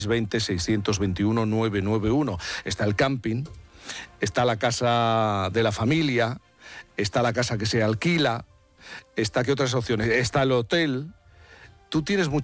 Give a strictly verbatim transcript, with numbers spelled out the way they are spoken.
veinte, seiscientos veintiuno, novecientos noventa y uno. Está el camping, está la casa de la familia, está la casa que se alquila, está, ¿qué otras opciones? Está el hotel. Tú tienes mucho